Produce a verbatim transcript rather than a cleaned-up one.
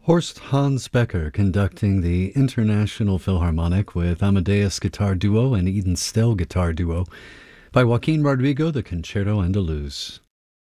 Horst Hans Becker conducting the International Philharmonic with Amadeus Guitar Duo and Eden Stell Guitar Duo. By Joaquin Rodrigo, the Concerto Andaluz.